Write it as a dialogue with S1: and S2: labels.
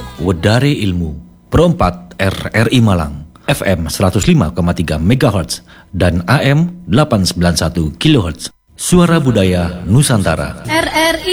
S1: Wedare Ilmu, Pro 4 RRI Malang, FM 105,3 MHz dan AM 891 kHz. Suara Budaya Nusantara.
S2: RRI